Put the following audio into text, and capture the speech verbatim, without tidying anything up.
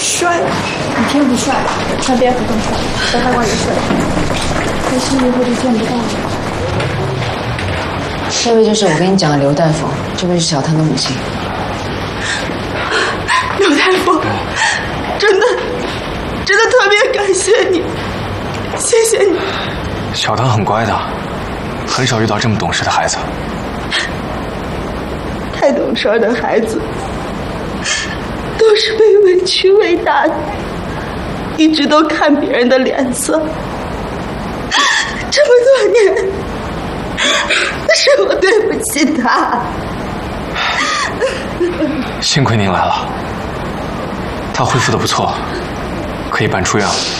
帅，你偏不帅，穿蝙蝠更帅，白大褂也帅，可惜以后就见不到了。 这位就是我跟你讲的刘大夫，这位是小唐的母亲。 刘大夫，真的，真的特别感谢你，谢谢你。 小唐很乖的，很少遇到这么懂事的孩子。 太懂事的孩子，都是被委屈喂大的，一直都看别人的脸色。这么多年，是我对不起他。 幸亏您来了，他恢复的不错，可以办出院了。